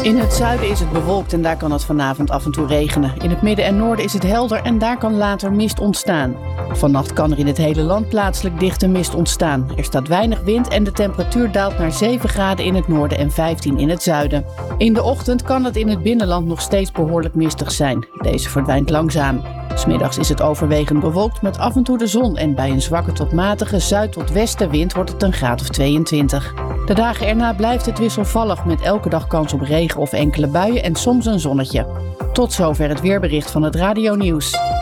In het zuiden is het bewolkt en daar kan het vanavond af en toe regenen. In het midden en noorden is het helder en daar kan later mist ontstaan. Vannacht kan er in het hele land plaatselijk dichte mist ontstaan. Er staat weinig wind en de temperatuur daalt naar 7 graden in het noorden en 15 in het zuiden. In de ochtend kan het in het binnenland nog steeds behoorlijk mistig zijn. Deze verdwijnt langzaam. 'S Middags is het overwegend bewolkt met af en toe de zon en bij een zwakke tot matige zuid- tot westenwind wordt het een graad of 22. De dagen erna blijft het wisselvallig met elke dag kans op regen of enkele buien en soms een zonnetje. Tot zover het weerbericht van het Radio Nieuws.